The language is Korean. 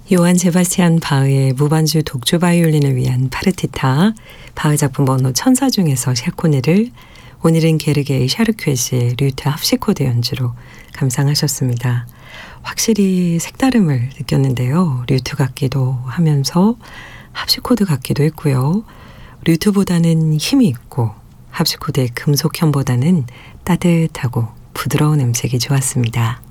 요한 세바스찬 바흐의 무반주 독주 바이올린을 위한 파르티타, 바흐 작품 번호 1000사 중에서 샤코네를 오늘은 게르게의 샤르퀘시의 류트 합시코드 연주로 감상하셨습니다. 확실히 색다름을 느꼈는데요. 류트 같기도 하면서 합시코드 같기도 했고요. 류트보다는 힘이 있고 합시코드의 금속형보다는 따뜻하고 부드러운 음색이 좋았습니다.